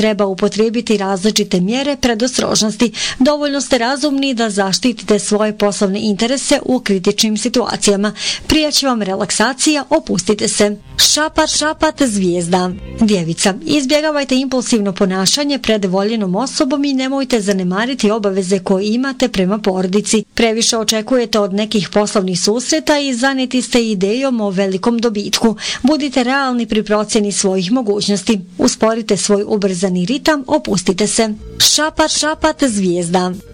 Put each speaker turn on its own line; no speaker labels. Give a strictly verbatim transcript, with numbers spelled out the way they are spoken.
treba upotrijebiti različite mjere predostrožnosti. Dovoljno ste razumni da zaštitite svoje poslovne interese u kritičnim situacijama. Prija će vam relaksacija, opustite se. Šapat, šapat, zvijezda. Djevica, izbjegavajte impulsivno ponašanje pred voljenom osobom i nemojte zanemariti obaveze koje imate prema porodici. Previše očekujete od nekih poslovnih susreta i zaneti ste idejom o velikom dobitku. Budite realni pri procjeni svojih mogućnosti. Usporite svoj ubrzani ritam, opustite se. Šapat, šapat, zvijezda.